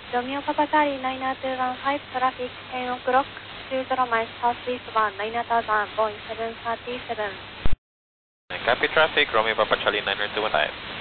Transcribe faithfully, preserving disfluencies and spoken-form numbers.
Romeo Papa Charlie nine two one five traffic ten o'clock two zero miles southeast one nine thousand Boeing seven thirty-seven. Copy traffic, Romeo Papa Charlie nine two one five.